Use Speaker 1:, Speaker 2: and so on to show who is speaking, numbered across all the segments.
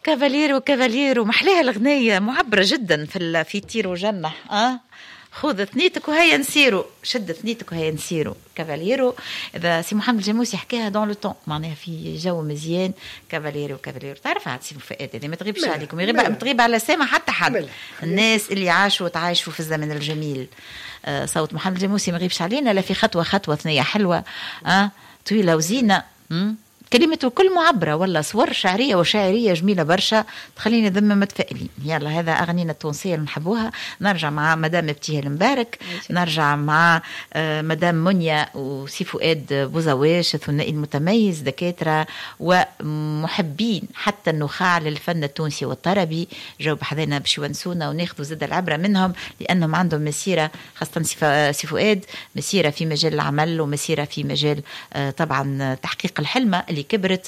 Speaker 1: كافاليرو محلاها الغنية معبرة جدا في طير وجنح. خذ ثنيتك وهيا نسيرو، شد ثنيتك وهيا نسيرو. كافاليرو إذا سي محمد الجاموسي يحكيها دون لو طون، معناها في جو مزيان. كافاليرو تعرف عاد سي فؤاد هذه ما تغيبش عليكم، تغيب على سامع حتى حد. الناس اللي عاشوا وتعايشوا في الزمن الجميل. صوت محمد الجاموسي ما يغيبش علينا، لا في خطوة ثنية حلوة طويلة وزينة. كلمته كل معبرة، ولا صور شعرية وشاعرية جميلة برشا تخليني ذم متفائلين. يلا هذا أغنينا التونسية اللي نحبوها. نرجع مع مدام ابتهال المبارك، نرجع مع مدام منيا وسي فؤاد بوزواش، الثنائي المتميز، دكاترة ومحبين حتى النخاع للفن التونسي والطربي. جاوب حذينا باش يونسونا وناخذوا زاد العبرة منهم، لأنهم عندهم مسيرة، خاصة سي فؤاد مسيرة في مجال العمل ومسيرة في مجال طبعا تحقيق الحلمة اللي كبرت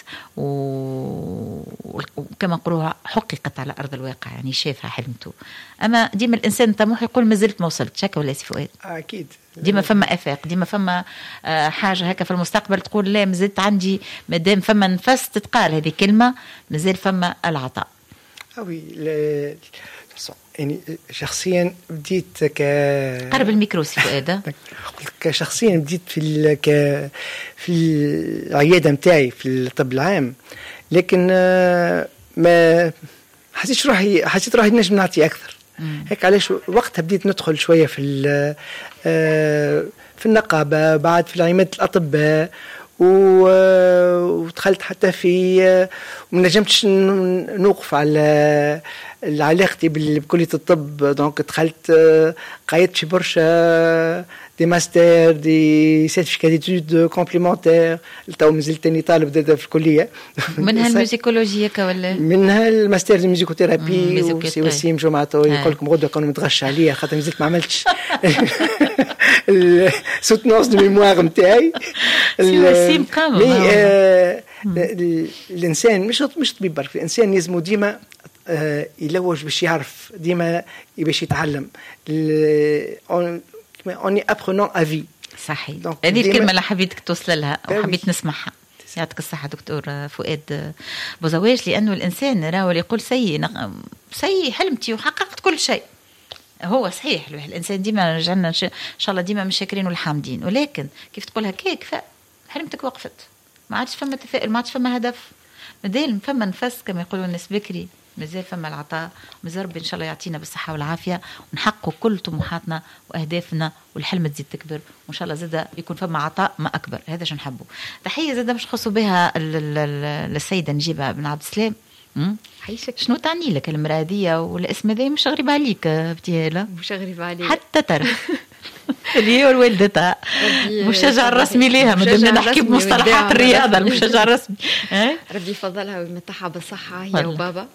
Speaker 1: وكما نقولوها حققت على أرض الواقع، يعني شافها حلمته. أما ديما الإنسان طموح يقول ما زلت ما وصلت، شكا ولا سي فؤاد؟
Speaker 2: أكيد
Speaker 1: ديما فما آفاق، ديما فما حاجة هكا في المستقبل تقول لا ما زلت عندي، مادام فما نفس تتقال هذه كلمة، ما زال فما العطاء.
Speaker 2: يعني شخصيا بديت
Speaker 1: قرب الميكرو سي فؤاد.
Speaker 2: كشخصيا بديت في العياده نتاعي في الطب العام، لكن ما حسيت روحي نجم نعطي اكثر. هيك علاش وقتها بديت ندخل شويه في النقابه، بعد في عياده الاطباء، ودخلت حتى في ما نجمتش نوقف على علاقتي بكلية الطب. دونك دخلت قايدت في برشا دي ماستر دي سيرتيفيكات ديتود كومبليمونتير. تو مازلت تاني طالب في الكلية.
Speaker 1: منها الموسيقولوجيا ولا
Speaker 2: منها الماستر دي ميوزيكوثيرابي. وسي وسيم جمعته يقول لكم غدوة كانوا متغش عليا خاطر مازلت ما عملتش السوتنونس دو ميموار نتاعي.
Speaker 1: سي وسيم قام.
Speaker 2: الإنسان مش طبيب برك، الإنسان لازم ديما يلوج باش يعرف، ديما باش يتعلم. اوني ابرونون افي.
Speaker 1: صحيح، هذه الكلمه اللي حبيتك توصل لها وحبيت نسمعها. يعطيك الصحه دكتور فؤاد بوزواج، لانه الانسان راهو يقول سي حلمتي وحققت كل شيء. هو صحيح الانسان ديما رجعنا ان شاء الله ديما مش شاكرين والحامدين، ولكن كيف تقولها كيك حلمتك وقفت، ما عادش فما تفاؤل، ما عادش فما هدف، مازال فما نفس كما يقولوا الناس بكري، مازال فما العطاء. مازال ربي ان شاء الله يعطينا بالصحه والعافيه ونحققوا كل طموحاتنا واهدافنا، والحلم تزيد تكبر، وان شاء الله زاد يكون فما عطاء ما اكبر. هذا شو نحبه. تحيه زاد مش خصوا بها للسيده نجيبه بن عبد السلام.
Speaker 3: حيشك.
Speaker 1: شنو تعني لك المرأة دي والاسم هذا؟ مش غريب عليك ابتهالة؟
Speaker 3: مش غريب عليك
Speaker 1: حتى ترى اللي هي والدتها المشجع الرسمي ليها، مادام نحكي بمصطلحات الرياضة، المشجع الرسمي.
Speaker 3: ربي يفضلها ويمتعها بالصحة هي وبابا.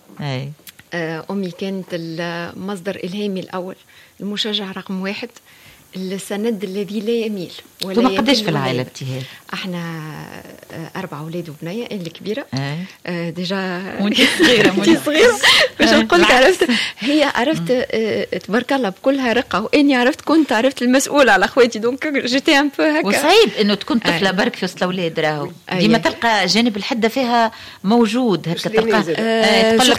Speaker 3: أمي كانت المصدر إلهامي الأول، المشجع رقم 1، السند الذي لا يميل.
Speaker 1: ثم قديش في العائلة ابتهال؟
Speaker 3: احنا 4 أولاد وبنية، أنا الكبيرة. ديجا
Speaker 1: وانت صغيرة.
Speaker 3: باش نقول لك عرفت تبارك الله بكلها رقة، واني عرفت المسؤولة على اخواتي، دونك جيتي ان بو هكا.
Speaker 1: وصعيب انه تكون طفلة برك في وسط الاولاد، راهو ديما تلقى جانب الحدة فيها موجود هكا، تلقى تقول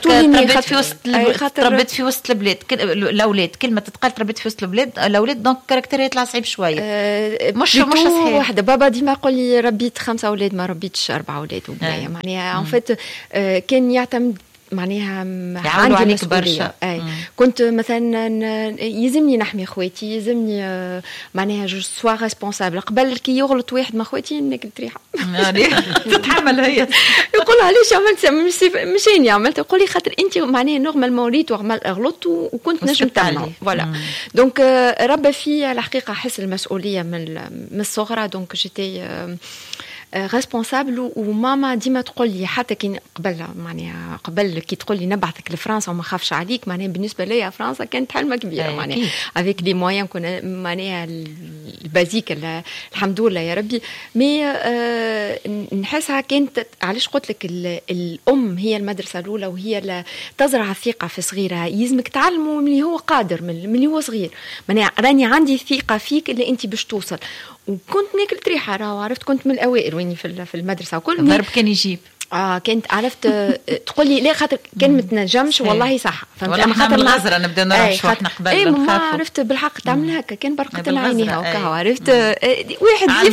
Speaker 1: لك تربيت في وسط الاولاد، كلمة تتقال تربيت في وسط الاولاد دونك كاركتر يطلع صعيب شوية. مش صحيح.
Speaker 3: واحدة بابا ديما يقول لي ربيت 5 أولاد ما ربيتش 4 أولاد وبنية. معناها ان فيت كان يعتمد معناها عندي مسؤولية. كنت مثلا يلزمني نحمي اخواتي، يلزمني معناها جو سوا ريسبونسابل. قبل كي يغلط واحد من اخواتي ناكل ريحه
Speaker 1: تتحمل هي.
Speaker 3: يقول علاش عملت مش اني عملت، يقول لي خاطر انت معناها نورمال موليت غلطت وكنت نجم تعمل. فوالا دونك ربى في الحقيقه حس المسؤوليه من الصغرى. دونك جيتي ريسبونسابل. وماما ديما تقول لي حتى كي قبل كي تقول لي نبعثك لفرنسا وما خافش عليك، معناها بالنسبه ليا فرنسا كانت حلمه كبيره، معناها افيك دي موين كنا معناها البازيك الحمد لله يا ربي. مي نحسها كانت علاش قلت لك الام هي المدرسه الاولى، وهي اللي تزرع الثقه في صغيرها. يلزمك تعلمه من اللي هو قادر، من اللي هو صغير. معناها راني عندي ثقه فيك اللي انت باش توصل. وكنت ناكل ريحه، راهو عرفت كنت من الاوائل ويني في المدرسه وكل
Speaker 1: الضرب كان يجيب
Speaker 3: كنت عرفت تقول لي لا خاطر كان ما تنجمش والله صح
Speaker 1: فهمت انا خاطر النظره نبدا نرش واحنا قبل
Speaker 3: ما عرفت بالحق تعمل هكا كان برقت عينيها وكا عرفت واحد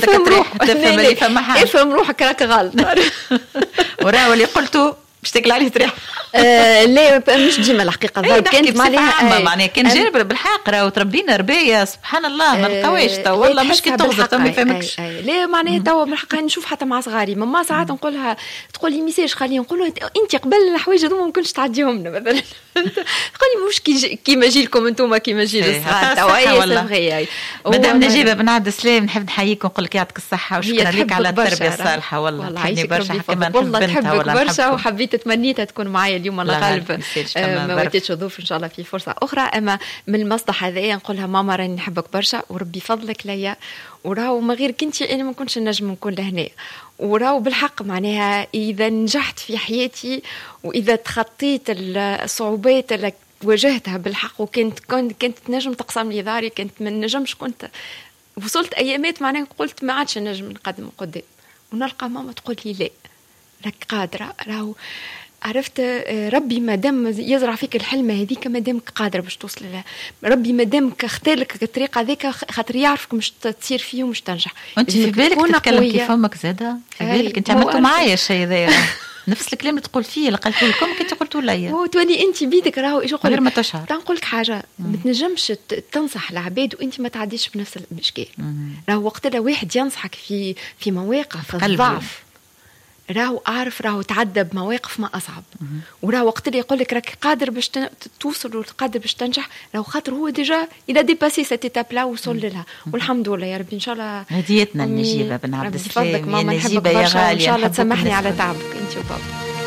Speaker 3: يفهم روحك راك غلط
Speaker 1: وراه اللي قلته باش تاكل عليه تريح
Speaker 3: لا مش ديما الحقيقه
Speaker 1: كانت معناها كان جرب بالحق راهو تربينا ربيه سبحان الله ما نلقاوش تو والله مش كي تغزر ما يفهمكش
Speaker 3: لا معناها تو بالحق نشوف حتى مع صغاري ماما ساعات نقولها تقول لي ميساج خلينا نقول انت قبل الحوايج هذوما ما كنتش تعديهم لنا مثلا تقول لي مش كيما جيلكم انتم كيما جيل الصغار تو هي
Speaker 1: مدام نجيبه بن عبد السلام نحب نحييك ونقول لك يعطيك الصحه وشكرا لك على التربيه الصالحه والله
Speaker 3: تحبني برشا كما نحبك برشا وحبيت تمنيتها تكون معايا اليوم الله غالب ما وديتش ظروف ان شاء الله في فرصه اخرى اما من المصلحه هذه نقولها ماما راني نحبك برشا وربي فضلك ليا وراو ما غير كنتي انا ما كنتش نجم نكون لهنا وراو بالحق معناها اذا نجحت في حياتي واذا تخطيت الصعوبات اللي واجهتها بالحق وكنت نجم تقسم لي داري كنت ما نجمش كنت وصلت ايامات معناها قلت ما عادش نجم نقدم قدام ونلقى ماما تقول لي لا لك قادره راهو عرفت ربي ما دام يزرع فيك الحلمه هذيك ما دامك قادره باش توصل لها ربي ما دامك اختارلك الطريقه هذيك خاطر يعرفك مش تصير فيه ومش تنجح
Speaker 1: وانت في بالك تتكلم كيف امك زاده في بالك انت عملتوا معايا الشيء ذا نفس الكلام اللي تقول فيه اللي قلت لكم كنت قلتوا لي
Speaker 3: وتولي انت بيدك راهو ايش نقول
Speaker 1: غير ما تشعر
Speaker 3: نقول لك حاجه ما تنجمش تنصح العباد وانت ما تعديش بنفس الاشكال راهو وقت لا واحد ينصحك في مواقف الضعف راهو عارف راهو تعدى بمواقف ما أصعب وراهو وقت اللي يقول لك راك قادر باش توصل وقادر باش تنجح راهو خاطر هو ديجا إلى ديباسي سيت إتاب لا وصل لها والحمد لله يا ربي إن شاء الله
Speaker 1: هديتنا النجيبة بن عبد السلام
Speaker 3: ماما نحبك برشا وإن شاء الله تسامحني على تعبك أنت وبابا